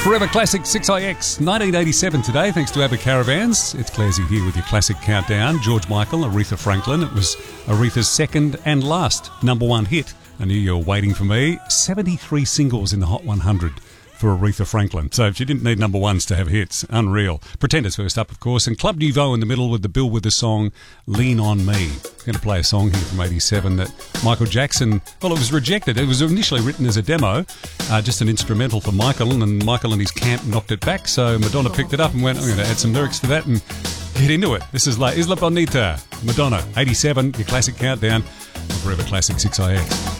Forever Classic 6IX, 1987 today, thanks to ABBA Caravans. It's Clarsy here with your classic countdown. George Michael, Aretha Franklin. It was Aretha's second and last number one hit. I knew you were waiting for me. 73 singles in the Hot 100 for Aretha Franklin. So she didn't need number ones to have hits. Unreal. Pretenders first up, of course, and Club Nouveau in the middle with the bill with the song Lean On Me. I'm going to play a song here from 87 that Michael Jackson, well, it was rejected. It was initially written as a demo, just an instrumental for Michael, and Michael and his camp knocked it back, so Madonna picked it up and went, I'm going to add some lyrics to that and get into it. This is La Isla Bonita, Madonna, 87, your classic countdown, Forever Classic 6IX.